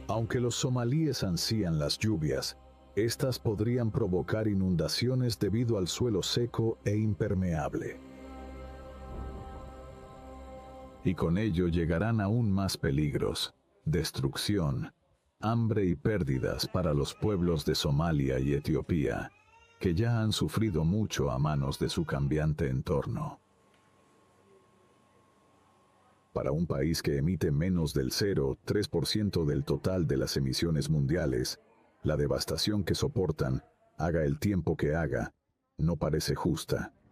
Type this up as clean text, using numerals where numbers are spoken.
Aunque los somalíes ansían las lluvias, estas podrían provocar inundaciones debido al suelo seco e impermeable. Y con ello llegarán aún más peligros, destrucción, hambre y pérdidas para los pueblos de Somalia y Etiopía, que ya han sufrido mucho a manos de su cambiante entorno. Para un país que emite menos del 0,3% del total de las emisiones mundiales, la devastación que soportan, haga el tiempo que haga, no parece justa.